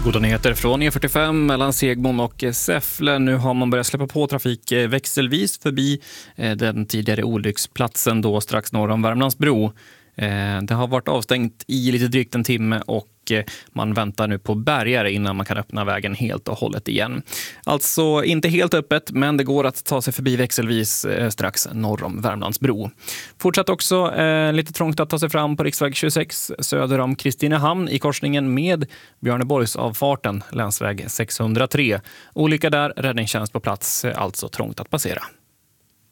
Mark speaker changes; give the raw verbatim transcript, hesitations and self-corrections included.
Speaker 1: Goda nyheter från E fyrtiofem mellan Segmon och Säffle. Nu har man börjat släppa på trafik växelvis förbi den tidigare olycksplatsen då strax norr om Värmlandsbro. Det har varit avstängt i lite drygt en timme och man väntar nu på bärgare innan man kan öppna vägen helt och hållet igen. Alltså inte helt öppet, men det går att ta sig förbi växelvis strax norr om Värmlandsbro. Fortsatt också eh, lite trångt att ta sig fram på riksväg tjugosex söder om Kristinehamn i korsningen med Björneborgsavfarten, länsväg sexhundratre. Olycka där, räddningstjänst på plats, alltså trångt att passera.